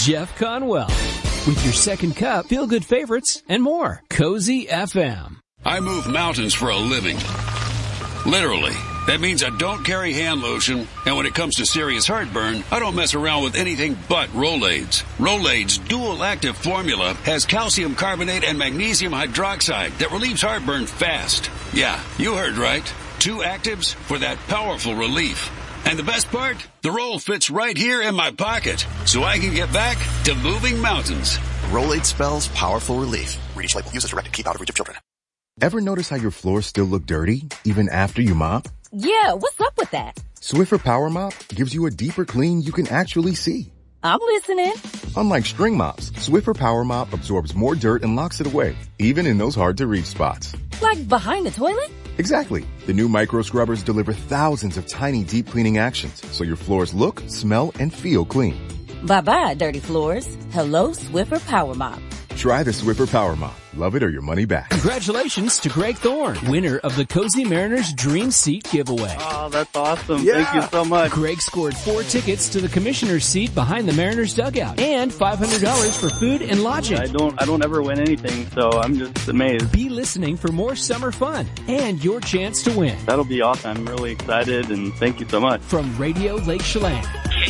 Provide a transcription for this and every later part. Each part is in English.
Jeff Conwell. With your second cup, feel-good favorites, and more. Cozy FM. I move mountains for a living. Literally. That means I don't carry hand lotion, and when it comes to serious heartburn, I don't mess around with anything but Rolaids. Rolaids' dual-active formula has calcium carbonate and magnesium hydroxide that relieves heartburn fast. Yeah, you heard right. 2 actives for that powerful relief. And the best part? The roll fits right here in my pocket, so I can get back to moving mountains. Rolaids spells powerful relief. Read each label. Use as directed. Keep out of reach of children. Ever notice how your floors still look dirty, even after you mop? Yeah, what's up with that? Swiffer Power Mop gives you a deeper clean you can actually see. I'm listening. Unlike string mops, Swiffer Power Mop absorbs more dirt and locks it away, even in those hard-to-reach spots. Like behind the toilet? Exactly. The new micro scrubbers deliver thousands of tiny deep cleaning actions, so your floors look, smell, and feel clean. Bye-bye, dirty floors. Hello, Swiffer Power Mop. Try the Swiffer Power Mop. Love it or your money back. Congratulations to Greg Thorne, winner of the Cozy Mariners Dream Seat giveaway. Oh, that's awesome. Yeah. Thank you so much. Greg scored 4 tickets to the commissioner's seat behind the Mariners dugout and $500 for food and lodging. I don't ever win anything, so I'm just amazed. Be listening for more summer fun and your chance to win. That'll be awesome. I'm really excited, and thank you so much. From Radio Lake Chelan.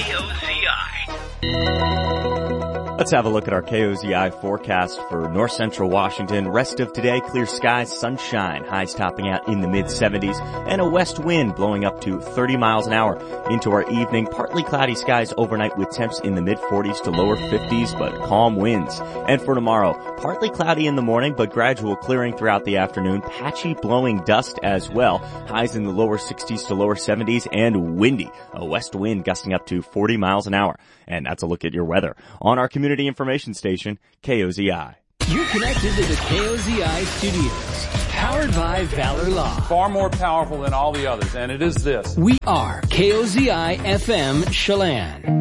KOZI. Let's have a look at our KOZI forecast for north central Washington. Rest of today, clear skies, sunshine, highs topping out in the mid-70s, and a west wind blowing up to 30 miles an hour. Into our evening, partly cloudy skies overnight with temps in the mid-40s to lower 50s, but calm winds. And for tomorrow, partly cloudy in the morning, but gradual clearing throughout the afternoon, patchy blowing dust as well. Highs in the lower 60s to lower 70s, and windy. A west wind gusting up to 40 miles an hour. And that's a look at your weather on our community information station, KOZI. You're connected to the KOZI studios, powered by Valor Law. Far more powerful than all the others, and it is this. We are KOZI FM Chelan.